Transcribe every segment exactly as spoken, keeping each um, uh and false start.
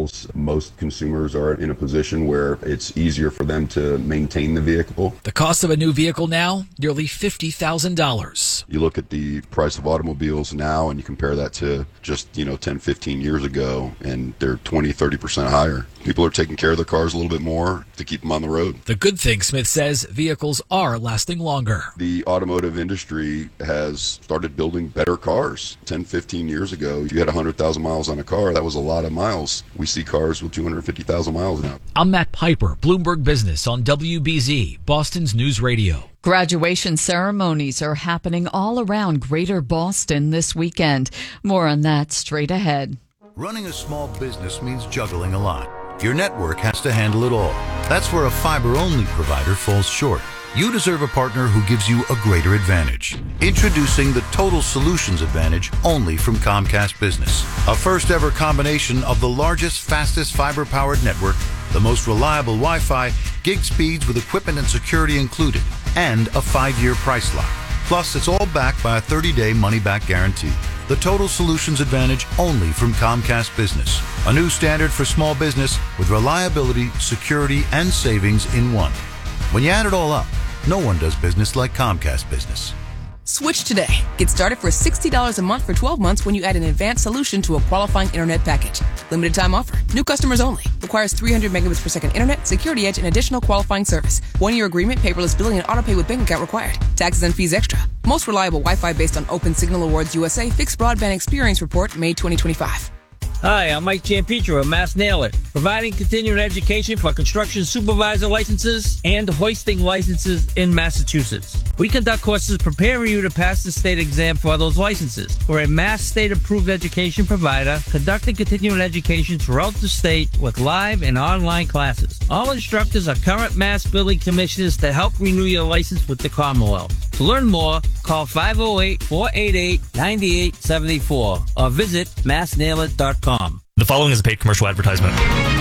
miles, most consumers are in a position where it's easier for them to maintain the vehicle. The cost of a new vehicle now, nearly fifty thousand dollars. You look at the price of automobiles now and you compare that to just, you know, ten, fifteen years ago, and they're twenty, thirty percent higher. People are taking care of their cars a little bit more to keep them on the road. The good thing, Smith says, vehicles are lasting longer. The automotive industry has started building better cars. ten, fifteen years ago, if you had one hundred thousand miles on a car, that was a lot of miles. We see cars with two hundred fifty thousand miles now. I'm Matt Piper, Bloomberg Business on W B Z, Boston's News Radio. Graduation ceremonies are happening all around Greater Boston this weekend. More on that straight ahead. Running a small business means juggling a lot. Your network has to handle it all. That's where a fiber-only provider falls short. You deserve a partner who gives you a greater advantage. Introducing the Total Solutions Advantage only from Comcast Business. A first-ever combination of the largest, fastest fiber-powered network, the most reliable Wi-Fi, gig speeds with equipment and security included, and a five-year price lock. Plus, it's all backed by a thirty-day money-back guarantee. The Total Solutions Advantage only from Comcast Business. A new standard for small business with reliability, security, and savings in one. When you add it all up, no one does business like Comcast Business. Switch today. Get started for sixty dollars a month for twelve months when you add an advanced solution to a qualifying internet package. Limited time offer. New customers only. Requires three hundred megabits per second internet, security edge, and additional qualifying service. One-year agreement, paperless billing, and autopay with bank account required. Taxes and fees extra. Most reliable Wi-Fi based on Open Signal Awards U S A Fixed Broadband Experience Report, May twenty twenty-five. Hi, I'm Mike Giampietro of Mass Nailer, providing continuing education for construction supervisor licenses and hoisting licenses in Massachusetts. We conduct courses preparing you to pass the state exam for those licenses. We're a Mass state-approved education provider conducting continuing education throughout the state with live and online classes. All instructors are current Mass building commissioners to help renew your license with the Commonwealth. To learn more, call five oh eight, four eight eight, nine eight seven four or visit mass nailer dot com. The following is a paid commercial advertisement.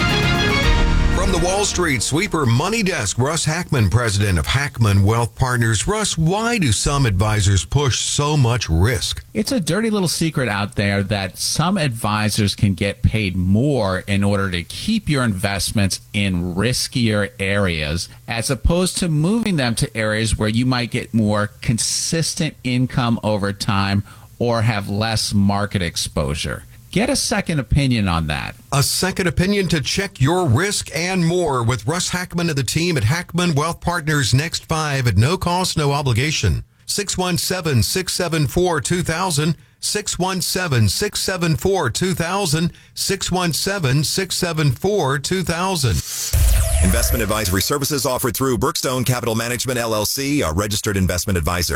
From the Wall Street Sweeper Money Desk, Russ Hackman, president of Hackman Wealth Partners. Russ, why do some advisors push so much risk? It's a dirty little secret out there that some advisors can get paid more in order to keep your investments in riskier areas, as opposed to moving them to areas where you might get more consistent income over time or have less market exposure. Get a second opinion on that. A second opinion to check your risk and more with Russ Hackman and the team at Hackman Wealth Partners. Next five at no cost, no obligation. six one seven, six seven four, two thousand. six one seven, six seven four, two thousand. six one seven, six seven four, two thousand. Investment advisory services offered through Brookstone Capital Management, L L C, a registered investment advisor.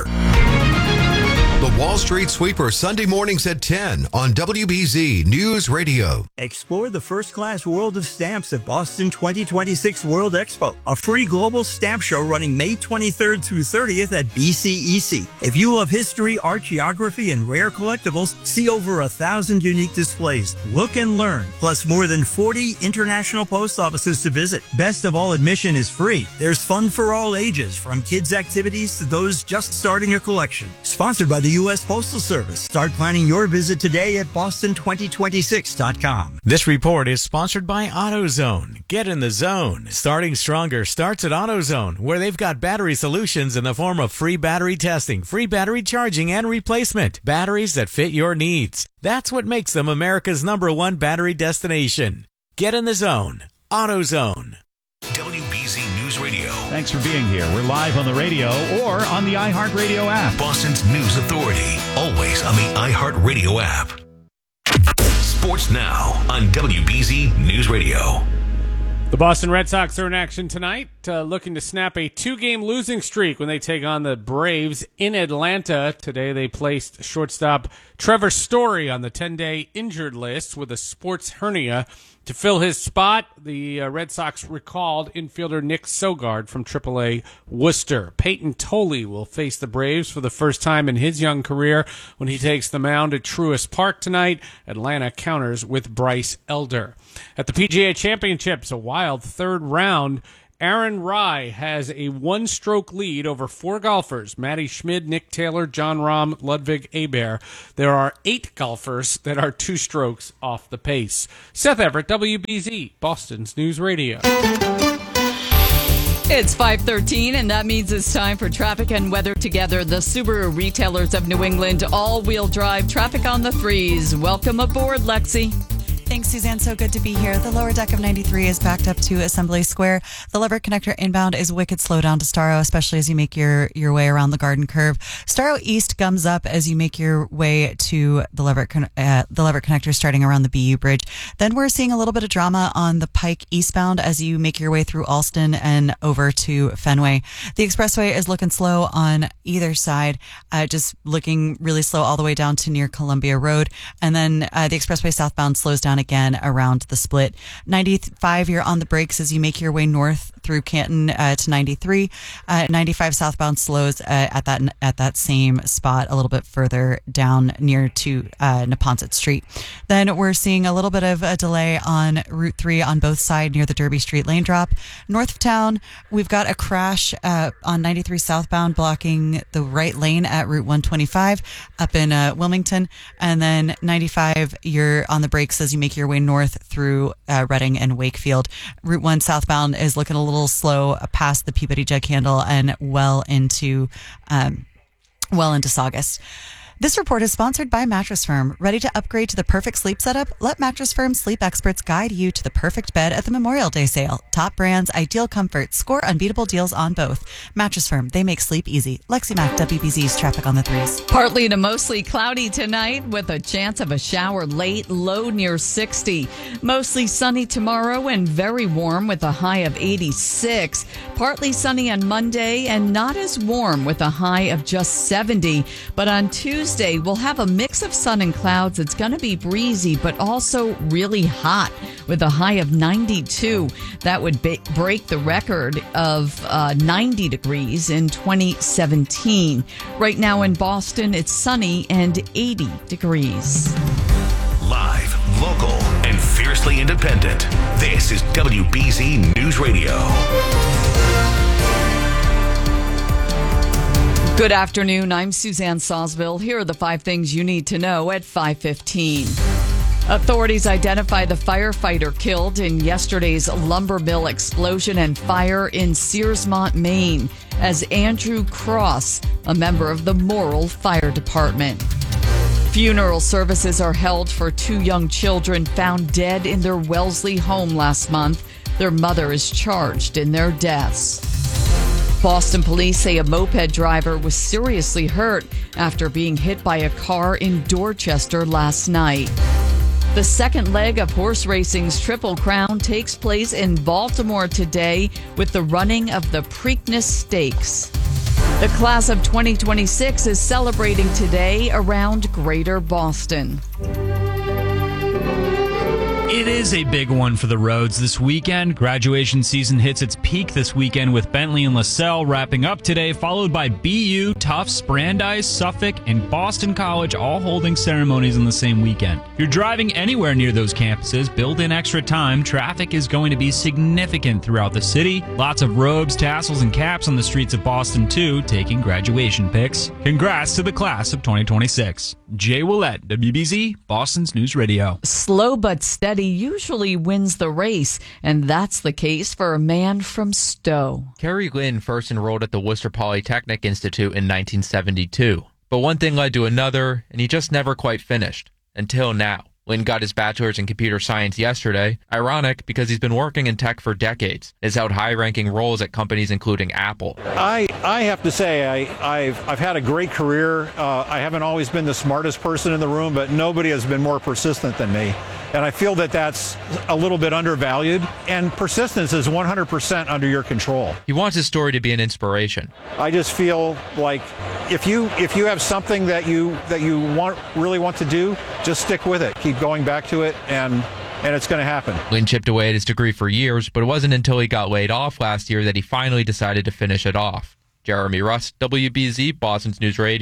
The Wall Street Sweeper, Sunday mornings at ten on W B Z News Radio. Explore the first-class world of stamps at Boston twenty twenty-six World Expo, a free global stamp show running May twenty-third through thirtieth at B C E C. If you love history, art, geography, and rare collectibles, see over a thousand unique displays. Look and learn, plus more than forty international post offices to visit. Best of all, admission is free. There's fun for all ages, from kids' activities to those just starting a collection. Sponsored by the U S Postal Service. Start planning your visit today at boston twenty twenty-six dot com. This report is sponsored by AutoZone. Get in the zone. Starting stronger starts at AutoZone, where they've got battery solutions in the form of free battery testing, free battery charging, and replacement. Batteries that fit your needs. That's what makes them America's number one battery destination. Get in the zone. AutoZone. W B Z News Radio. Thanks for being here. We're live on the radio or on the iHeartRadio app. Boston's News Authority. Always on the iHeartRadio app. Sports Now on W B Z News Radio. The Boston Red Sox are in action tonight, uh, looking to snap a two-game losing streak when they take on the Braves in Atlanta. Today they placed shortstop Trevor Story on the ten-day injured list with a sports hernia. To fill his spot, the uh, Red Sox recalled infielder Nick Sogard from triple A Worcester. Peyton Tolley will face the Braves for the first time in his young career when he takes the mound at Truist Park tonight. Atlanta counters with Bryce Elder. At the P G A Championships, a wild third round Aaron Rai has a one-stroke lead over four golfers, Matty Schmid, Nick Taylor, John Rahm, Ludwig Abear. There are eight golfers that are two strokes off the pace. Seth Everett, W B Z, Boston's News Radio. It's five thirteen, and that means it's time for traffic and weather together. The Subaru Retailers of New England all-wheel drive traffic on the threes. Welcome aboard, Lexi. Thanks, Suzanne. So good to be here. The lower deck of ninety-three is backed up to Assembly Square. The Leverett Connector inbound is wicked slow down to Starro, especially as you make your, your way around the Garden Curve. Starro East gums up as you make your way to the Leverett, uh, the Leverett Connector starting around the B U Bridge. Then we're seeing a little bit of drama on the Pike eastbound as you make your way through Alston and over to Fenway. The expressway is looking slow on either side, uh, just looking really slow all the way down to near Columbia Road. And then uh, the expressway southbound slows down again around the split. ninety-five, you're on the brakes as you make your way north through Canton uh, to ninety-three. Uh, ninety-five southbound slows uh, at that at that same spot a little bit further down near to uh, Neponset Street. Then we're seeing a little bit of a delay on Route three on both sides near the Derby Street lane drop. North of town, we've got a crash uh, on ninety-three southbound blocking the right lane at Route one twenty-five up in uh, Wilmington. And then ninety-five, you're on the brakes as you make your way north through uh, Reading and Wakefield. Route one southbound is looking a little slow past the Peabody Jug Handle and well into um, well into Saugus. This report is sponsored by Mattress Firm. Ready to upgrade to the perfect sleep setup? Let Mattress Firm sleep experts guide you to the perfect bed at the Memorial Day sale. Top brands, ideal comfort, score unbeatable deals on both. Mattress Firm, they make sleep easy. Lexi Mack, W B Z's traffic on the threes. Partly to mostly cloudy tonight with a chance of a shower late, low near sixty. Mostly sunny tomorrow and very warm with a high of eighty-six. Partly sunny on Monday and not as warm with a high of just seventy. But on Tuesday, Tuesday, we'll have a mix of sun and clouds. It's going to be breezy, but also really hot with a high of ninety-two. That would be- break the record of uh, ninety degrees in twenty seventeen. Right now in Boston, it's sunny and eighty degrees. Live, local, and fiercely independent. This is W B Z News Radio. Good afternoon. I'm Suzanne Sawsville. Here are the five things you need to know at five fifteen. Authorities identify the firefighter killed in yesterday's lumber mill explosion and fire in Searsmont, Maine, as Andrew Cross, a member of the Morrill Fire Department. Funeral services are held for two young children found dead in their Wellesley home last month. Their mother is charged in their deaths. Boston police say a moped driver was seriously hurt after being hit by a car in Dorchester last night. The second leg of horse racing's Triple Crown takes place in Baltimore today with the running of the Preakness Stakes. The class of twenty twenty-six is celebrating today around Greater Boston. It is a big one for the roads this weekend. Graduation season hits its peak this weekend with Bentley and LaSalle wrapping up today, followed by B U, Tufts, Brandeis, Suffolk, and Boston College all holding ceremonies on the same weekend. If you're driving anywhere near those campuses, build in extra time. Traffic is going to be significant throughout the city. Lots of robes, tassels, and caps on the streets of Boston, too, taking graduation pics. Congrats to the class of twenty twenty-six. Jay Willett, W B Z, Boston's News Radio. Slow but steady usually wins the race, and that's the case for a man from Stowe. Kerry Lynn first enrolled at the Worcester Polytechnic Institute in nineteen seventy-two. But one thing led to another, and he just never quite finished. Until now. Lynn got his bachelor's in computer science yesterday. Ironic, because he's been working in tech for decades. Has held high-ranking roles at companies including Apple. I, I have to say, I, I've, I've had a great career. Uh, I haven't always been the smartest person in the room, but nobody has been more persistent than me. And I feel that that's a little bit undervalued. And persistence is one hundred percent under your control. He wants his story to be an inspiration. I just feel like if you if you have something that you that you want really want to do, just stick with it. Keep going back to it, and and it's going to happen. Lynn chipped away at his degree for years, but it wasn't until he got laid off last year that he finally decided to finish it off. Jeremy Russ, W B Z, Boston's News Radio.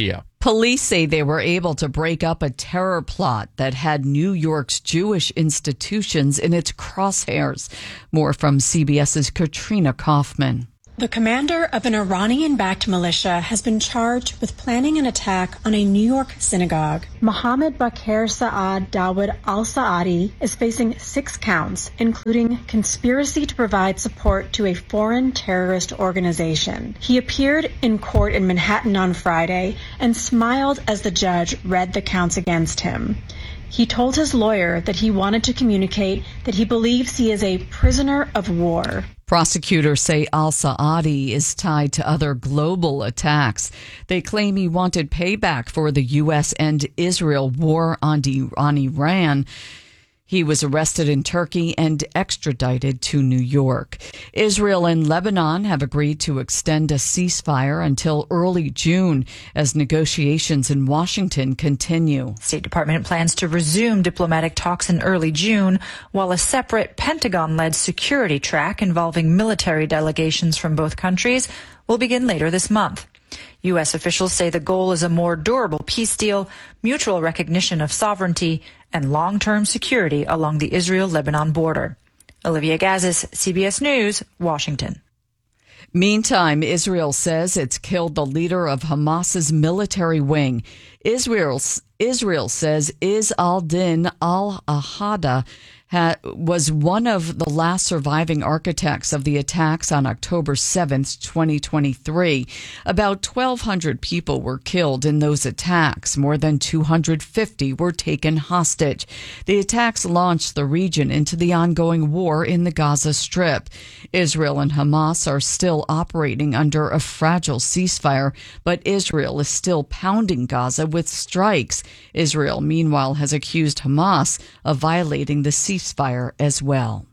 Police say they were able to break up a terror plot that had New York's Jewish institutions in its crosshairs. More from CBS's Katrina Kaufman. The commander of an Iranian-backed militia has been charged with planning an attack on a New York synagogue. Mohammed Bakr Saad Dawood al-Saadi is facing six counts, including conspiracy to provide support to a foreign terrorist organization. He appeared in court in Manhattan on Friday and smiled as the judge read the counts against him. He told his lawyer that he wanted to communicate that he believes he is a prisoner of war. Prosecutors say al-Saadi is tied to other global attacks. They claim he wanted payback for the U S and Israel war on, on Iran. He was arrested in Turkey and extradited to New York. Israel and Lebanon have agreed to extend a ceasefire until early June as negotiations in Washington continue. State Department plans to resume diplomatic talks in early June, while a separate Pentagon-led security track involving military delegations from both countries will begin later this month. U S officials say the goal is a more durable peace deal, mutual recognition of sovereignty, and long-term security along the Israel-Lebanon border. Olivia Gazis, C B S News, Washington. Meantime, Israel says it's killed the leader of Hamas's military wing. Israel, Israel says Izz al-Din al-Ahada ha, was one of the last surviving architects of the attacks on October seventh, twenty twenty-three. About twelve hundred people were killed in those attacks. More than two hundred fifty were taken hostage. The attacks launched the region into the ongoing war in the Gaza Strip. Israel and Hamas are still operating under a fragile ceasefire, but Israel is still pounding Gaza with strikes. Israel, meanwhile, has accused Hamas of violating the ceasefire as well.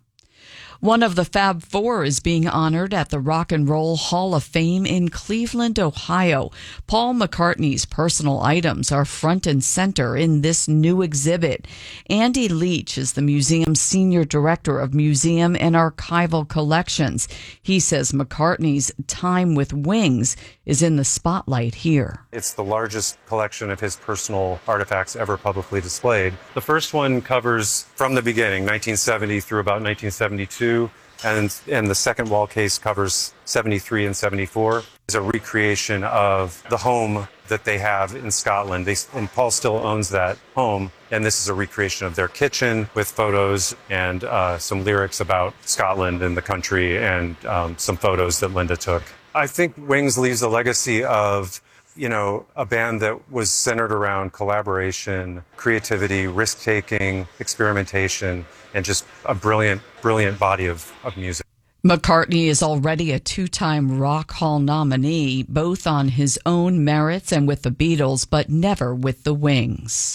One of the Fab Four is being honored at the Rock and Roll Hall of Fame in Cleveland, Ohio. Paul McCartney's personal items are front and center in this new exhibit. Andy Leach is the museum's senior director of museum and archival collections. He says McCartney's time with Wings is in the spotlight here. It's the largest collection of his personal artifacts ever publicly displayed. The first one covers from the beginning, nineteen seventy through about nineteen seventy-two. And, and the second wall case covers seventy-three and seventy-four. It's a recreation of the home that they have in Scotland. They, and Paul still owns that home. And this is a recreation of their kitchen with photos and uh, some lyrics about Scotland and the country and um, some photos that Linda took. I think Wings leaves a legacy of, you know, a band that was centered around collaboration, creativity, risk-taking, experimentation, and just a brilliant, brilliant body of, of music. McCartney is already a two-time Rock Hall nominee, both on his own merits and with the Beatles, but never with the Wings.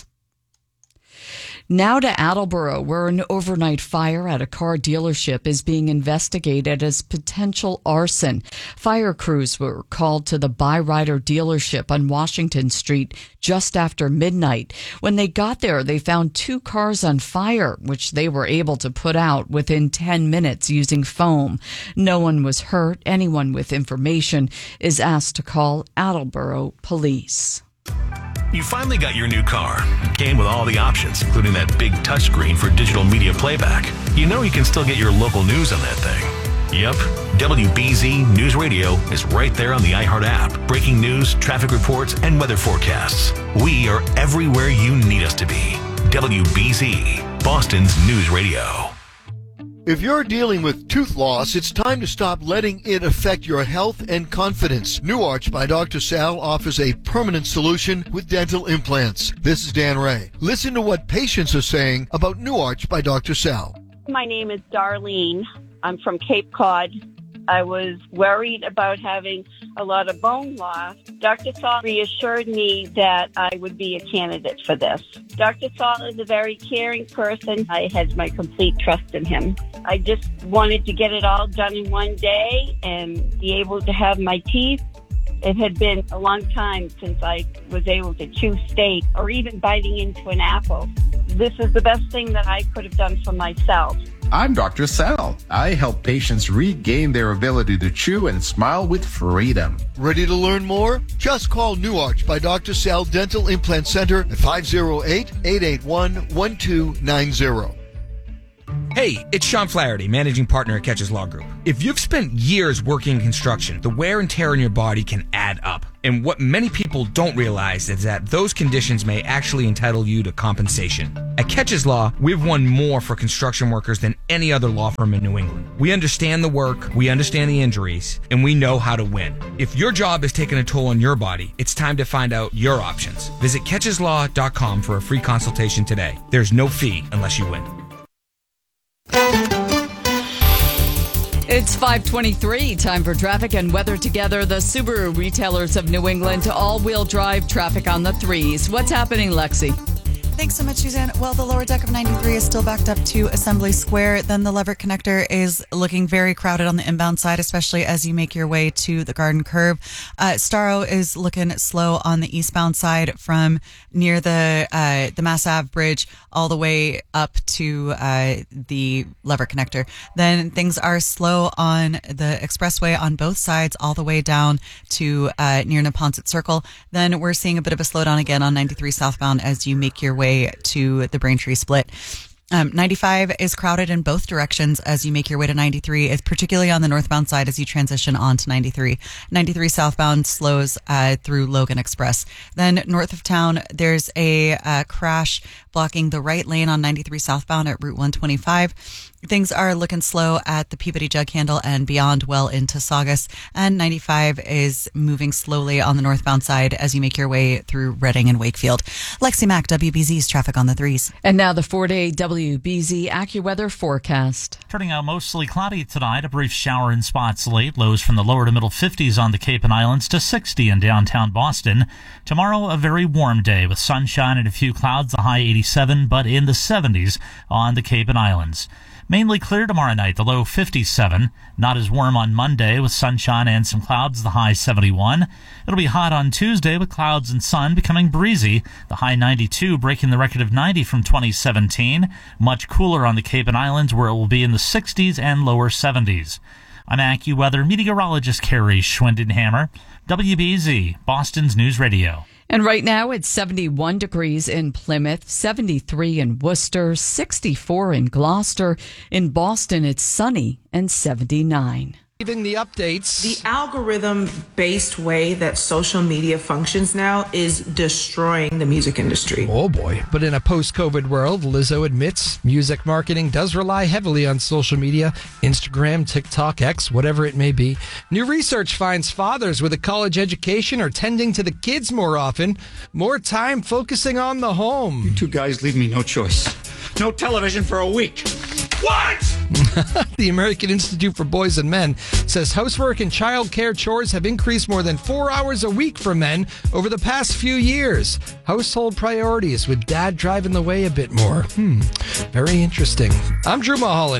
Now to Attleboro, where an overnight fire at a car dealership is being investigated as potential arson. Fire crews were called to the Byrider dealership on Washington Street just after midnight. When they got there, they found two cars on fire, which they were able to put out within ten minutes using foam. No one was hurt. Anyone with information is asked to call Attleboro Police. You finally got your new car. It came with all the options, including that big touchscreen for digital media playback. You know you can still get your local news on that thing. Yep, W B Z News Radio is right there on the iHeart app. Breaking news, traffic reports, and weather forecasts. We are everywhere you need us to be. W B Z, Boston's News Radio. If you're dealing with tooth loss, it's time to stop letting it affect your health and confidence. New Arch by Doctor Sal offers a permanent solution with dental implants. This is Dan Ray. Listen to what patients are saying about New Arch by Doctor Sal. My name is Darlene. I'm from Cape Cod. I was worried about having a lot of bone loss. Doctor Saul reassured me that I would be a candidate for this. Doctor Saul is a very caring person. I had my complete trust in him. I just wanted to get it all done in one day and be able to have my teeth. It had been a long time since I was able to chew steak or even biting into an apple. This is the best thing that I could have done for myself. I'm Doctor Sal. I help patients regain their ability to chew and smile with freedom. Ready to learn more? Just call New Arch by Doctor Sal Dental Implant Center at five oh eight, eight eight one, one two nine zero. Hey, it's Sean Flaherty, managing partner at Catches Law Group. If you've spent years working in construction, the wear and tear on your body can add up. And what many people don't realize is that those conditions may actually entitle you to compensation. At Catches Law, we've won more for construction workers than any other law firm in New England. We understand the work, we understand the injuries, and we know how to win. If your job is taking a toll on your body, it's time to find out your options. Visit catches law dot com for a free consultation today. There's no fee unless you win. It's five twenty-three, time for traffic and weather together. The Subaru retailers of New England, all-wheel drive traffic on the threes. What's happening, Lexi? Thanks so much, Suzanne. Well, the lower deck of ninety-three is still backed up to Assembly Square. Then the Leverett Connector is looking very crowded on the inbound side, especially as you make your way to the Garden Curve. Uh, Starro is looking slow on the eastbound side from near the uh, the Mass Ave Bridge all the way up to uh, the Leverett Connector. Then things are slow on the expressway on both sides all the way down to uh, near Neponset Circle. Then we're seeing a bit of a slowdown again on ninety-three southbound as you make your way to the Braintree split. Um, ninety-five is crowded in both directions as you make your way to ninety-three, it's particularly on the northbound side as you transition on to ninety-three. ninety-three southbound slows uh, through Logan Express. Then north of town, there's a uh, crash blocking the right lane on ninety-three southbound at Route one twenty-five. Things are looking slow at the Peabody Jug Handle and beyond well into Saugus. And ninety-five is moving slowly on the northbound side as you make your way through Reading and Wakefield. Lexi Mack, W B Z's traffic on the threes. And now the four-day W B Z AccuWeather forecast. Turning out mostly cloudy tonight, a brief shower in spots late. Lows from the lower to middle fifties on the Cape and Islands to sixty in downtown Boston. Tomorrow, a very warm day with sunshine and a few clouds, the high eighty-seven, but in the seventies on the Cape and Islands. Mainly clear tomorrow night, the low fifty-seven. Not as warm on Monday with sunshine and some clouds, the high seventy-one. It'll be hot on Tuesday with clouds and sun, becoming breezy. The high ninety-two, breaking the record of ninety from twenty seventeen. Much cooler on the Cape and Islands where it will be in the sixties and lower seventies. I'm AccuWeather meteorologist Carrie Schwindenhammer, W B Z, Boston's News Radio. And right now it's seventy-one degrees in Plymouth, seventy-three in Worcester, sixty-four in Gloucester. In Boston, it's sunny and seventy-nine. Giving the updates. The algorithm-based way that social media functions now is destroying the music industry. Oh boy. But in a post-COVID world, Lizzo admits music marketing does rely heavily on social media, Instagram, TikTok, X, whatever it may be. New research finds fathers with a college education are tending to the kids more often, more time focusing on the home. You two guys leave me no choice. No television for a week. What? The American Institute for Boys and Men says housework and child care chores have increased more than four hours a week for men over the past few years. Household priorities with dad driving the way a bit more. Hmm, very interesting. I'm Drew Mulholland.